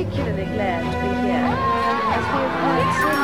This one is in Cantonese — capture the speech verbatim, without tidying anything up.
particularly glad to be here, as we have heard so